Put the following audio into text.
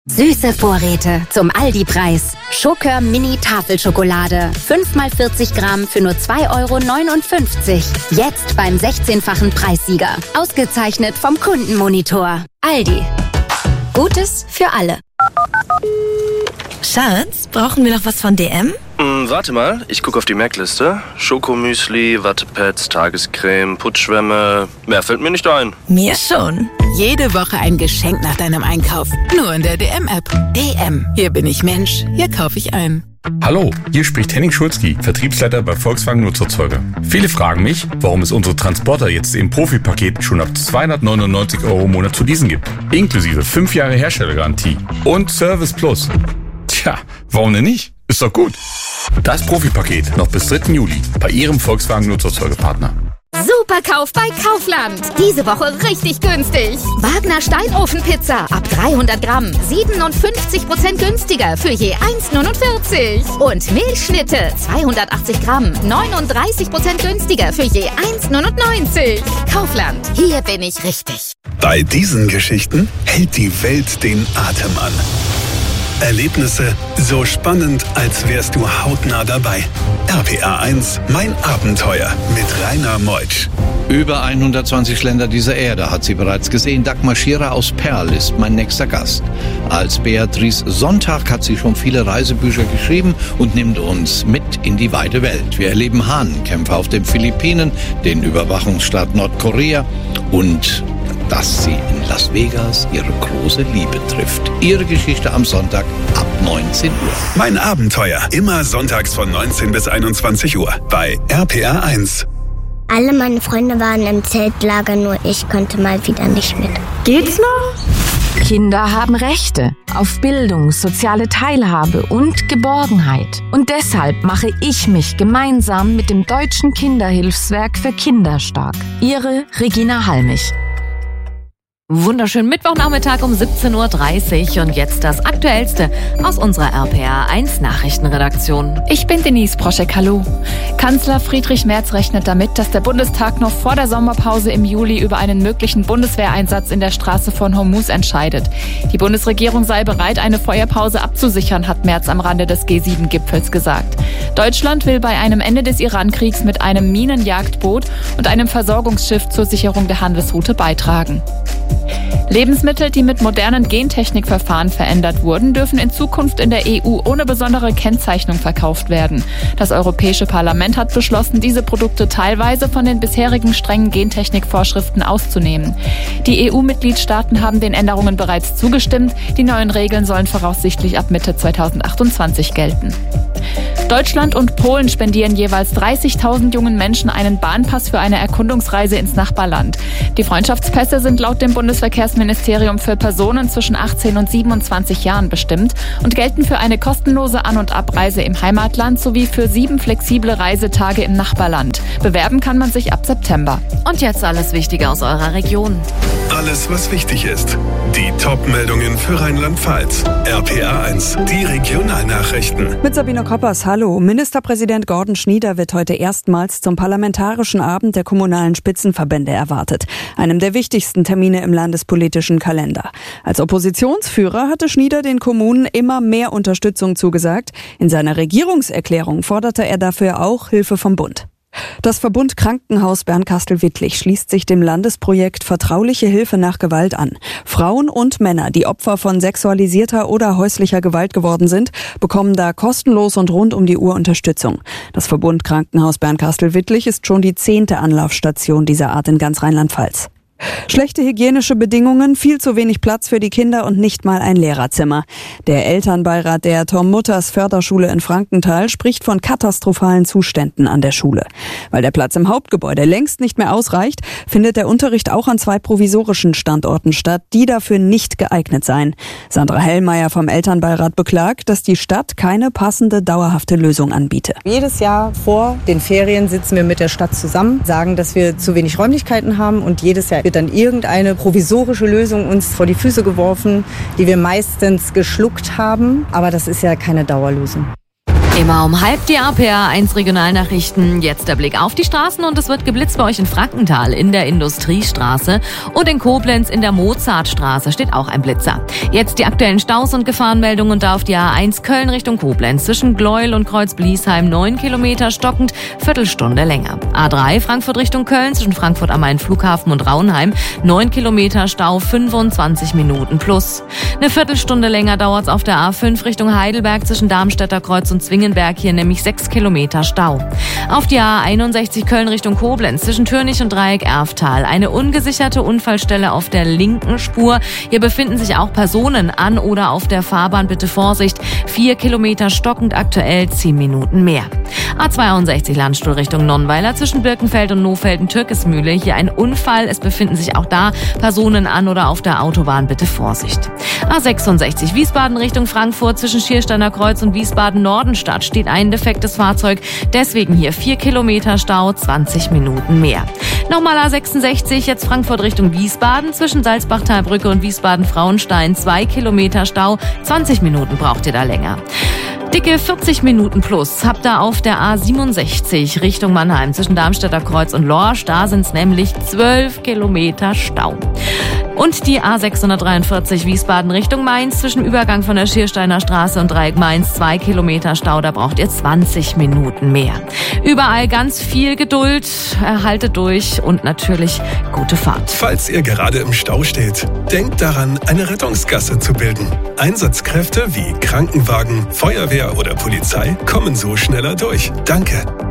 Süße Vorräte zum Aldi-Preis. Schokör Mini Tafelschokolade. 5x40 Gramm für nur 2,59 €. Jetzt beim 16-fachen Preissieger. Ausgezeichnet vom Kundenmonitor. Aldi. Gutes für alle. Schatz, brauchen wir noch was von DM? Warte mal, ich gucke auf die Merkliste. Schokomüsli, Wattepads, Tagescreme, Putzschwämme. Mehr fällt mir nicht ein. Mir schon. Jede Woche ein Geschenk nach deinem Einkauf. Nur in der DM-App. DM. Hier bin ich Mensch. Hier kaufe ich ein. Hallo, hier spricht Henning Schulzki, Vertriebsleiter bei Volkswagen Nutzerzeuger. Viele fragen mich, warum es unsere Transporter jetzt im Profi-Paket schon ab 299 € im Monat zu leasen gibt. Inklusive 5 Jahre Herstellergarantie und Service Plus. Tja, warum denn nicht? Ist doch gut. Das Profi-Paket noch bis 3. Juli bei Ihrem Volkswagen Nutzerzeugerpartner. Superkauf bei Kaufland. Diese Woche richtig günstig. Wagner Steinofenpizza ab 300 Gramm. 57% günstiger für je 1,49. Und Milchschnitte 280 Gramm. 39% günstiger für je 1,99. Kaufland. Hier bin ich richtig. Bei diesen Geschichten hält die Welt den Atem an. Erlebnisse so spannend, als wärst du hautnah dabei. RPA 1, mein Abenteuer mit Rainer Meutsch. Über 120 Länder dieser Erde hat sie bereits gesehen. Dagmar Scherer aus Perl ist mein nächster Gast. Als Beatrice Sonntag hat sie schon viele Reisebücher geschrieben und nimmt uns mit in die weite Welt. Wir erleben Hahnenkämpfe auf den Philippinen, den Überwachungsstaat Nordkorea und dass sie in Las Vegas ihre große Liebe trifft. Ihre Geschichte am Sonntag ab 19 Uhr. Mein Abenteuer, immer sonntags von 19 bis 21 Uhr bei RPA 1. Alle meine Freunde waren im Zeltlager, nur ich konnte mal wieder nicht mit. Geht's noch? Kinder haben Rechte auf Bildung, soziale Teilhabe und Geborgenheit. Und deshalb mache ich mich gemeinsam mit dem Deutschen Kinderhilfswerk für Kinder stark. Ihre Regina Halmich. Wunderschönen Mittwochnachmittag um 17:30 Uhr und jetzt das Aktuellste aus unserer RPA 1 Nachrichtenredaktion. Ich bin Denise Broschek, hallo. Kanzler Friedrich Merz rechnet damit, dass der Bundestag noch vor der Sommerpause im Juli über einen möglichen Bundeswehreinsatz in der Straße von Hormuz entscheidet. Die Bundesregierung sei bereit, eine Feuerpause abzusichern, hat Merz am Rande des G7-Gipfels gesagt. Deutschland will bei einem Ende des Iran-Kriegs mit einem Minenjagdboot und einem Versorgungsschiff zur Sicherung der Handelsroute beitragen. Lebensmittel, die mit modernen Gentechnikverfahren verändert wurden, dürfen in Zukunft in der EU ohne besondere Kennzeichnung verkauft werden. Das Europäische Parlament hat beschlossen, diese Produkte teilweise von den bisherigen strengen Gentechnikvorschriften auszunehmen. Die EU-Mitgliedstaaten haben den Änderungen bereits zugestimmt. Die neuen Regeln sollen voraussichtlich ab Mitte 2028 gelten. Deutschland und Polen spendieren jeweils 30.000 jungen Menschen einen Bahnpass für eine Erkundungsreise ins Nachbarland. Die Freundschaftspässe sind laut dem Bundesverkehrsministerium für Personen zwischen 18 und 27 Jahren bestimmt und gelten für eine kostenlose An- und Abreise im Heimatland sowie für 7 flexible Reisetage im Nachbarland. Bewerben kann man sich ab September. Und jetzt alles Wichtige aus eurer Region. Alles, was wichtig ist. Die Top-Meldungen für Rheinland-Pfalz. RPA 1, die Regionalnachrichten. Mit Sabine Koppers, hallo. Ministerpräsident Gordon Schnieder wird heute erstmals zum Parlamentarischen Abend der kommunalen Spitzenverbände erwartet. Einem der wichtigsten Termine im landespolitischen Kalender. Als Oppositionsführer hatte Schnieder den Kommunen immer mehr Unterstützung zugesagt. In seiner Regierungserklärung forderte er dafür auch Hilfe vom Bund. Das Verbund Krankenhaus Bernkastel-Wittlich schließt sich dem Landesprojekt Vertrauliche Hilfe nach Gewalt an. Frauen und Männer, die Opfer von sexualisierter oder häuslicher Gewalt geworden sind, bekommen da kostenlos und rund um die Uhr Unterstützung. Das Verbund Krankenhaus Bernkastel-Wittlich ist schon die 10. Anlaufstation dieser Art in ganz Rheinland-Pfalz. Schlechte hygienische Bedingungen, viel zu wenig Platz für die Kinder und nicht mal ein Lehrerzimmer. Der Elternbeirat der Tom Mutters Förderschule in Frankenthal spricht von katastrophalen Zuständen an der Schule. Weil der Platz im Hauptgebäude längst nicht mehr ausreicht, findet der Unterricht auch an 2 provisorischen Standorten statt, die dafür nicht geeignet seien. Sandra Hellmeier vom Elternbeirat beklagt, dass die Stadt keine passende, dauerhafte Lösung anbiete. Jedes Jahr vor den Ferien sitzen wir mit der Stadt zusammen, sagen, dass wir zu wenig Räumlichkeiten haben und jedes Jahr wird dann irgendeine provisorische Lösung uns vor die Füße geworfen, die wir meistens geschluckt haben. Aber das ist ja keine Dauerlösung. Immer um halb die RPA1 Regionalnachrichten. Jetzt der Blick auf die Straßen und es wird geblitzt bei euch in Frankenthal in der Industriestraße und in Koblenz in der Mozartstraße steht auch ein Blitzer. Jetzt die aktuellen Staus und Gefahrenmeldungen und da auf die A1 Köln Richtung Koblenz zwischen Gleuel und Kreuz-Bliesheim 9 Kilometer stockend, Viertelstunde länger. A3 Frankfurt Richtung Köln zwischen Frankfurt am Main Flughafen und Raunheim 9 Kilometer Stau, 25 Minuten plus. Eine Viertelstunde länger dauert's auf der A5 Richtung Heidelberg zwischen Darmstädter Kreuz und Zwingenberg, hier nämlich 6 Kilometer Stau. Auf die A61 Köln Richtung Koblenz zwischen Türnich und Dreieck Erftal eine ungesicherte Unfallstelle auf der linken Spur. Hier befinden sich auch Personen an oder auf der Fahrbahn. Bitte Vorsicht. 4 Kilometer stockend, aktuell 10 Minuten mehr. A62 Landstuhl Richtung Nonnweiler zwischen Birkenfeld und Nohfelden-Türkismühle. Hier ein Unfall. Es befinden sich auch da Personen an oder auf der Autobahn. Bitte Vorsicht. A66 Wiesbaden Richtung Frankfurt zwischen Schiersteiner Kreuz und Wiesbaden-Nordenstadt steht ein defektes Fahrzeug. Deswegen hier 4 Kilometer Stau, 20 Minuten mehr. Nochmal A66, jetzt Frankfurt Richtung Wiesbaden zwischen Salzbachtalbrücke und Wiesbaden-Frauenstein. 2 Kilometer Stau, 20 Minuten braucht ihr da länger. Dicke 40 Minuten plus habt ihr auf der A67 Richtung Mannheim zwischen Darmstädter Kreuz und Lorsch. Da sind es nämlich 12 Kilometer Stau. Und die A643 Wiesbaden Richtung Mainz zwischen Übergang von der Schiersteiner Straße und Dreieck Mainz 2 Kilometer Stau. Da braucht ihr 20 Minuten mehr. Überall ganz viel Geduld, haltet durch und natürlich gute Fahrt. Falls ihr gerade im Stau steht, denkt daran, eine Rettungsgasse zu bilden. Einsatzkräfte wie Krankenwagen, Feuerwehr oder Polizei kommen so schneller durch. Danke.